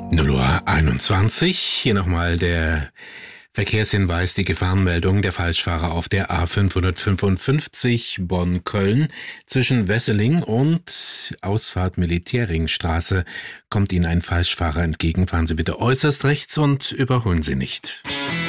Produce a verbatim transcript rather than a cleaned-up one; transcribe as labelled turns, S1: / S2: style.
S1: null Uhr einundzwanzig. Hier nochmal der Verkehrshinweis, die Gefahrenmeldung. Der Falschfahrer auf der A fünfhundertfünfundfünfzig Bonn-Köln zwischen Wesseling und Ausfahrt Militärringstraße kommt Ihnen ein Falschfahrer entgegen. Fahren Sie bitte äußerst rechts und überholen Sie nicht.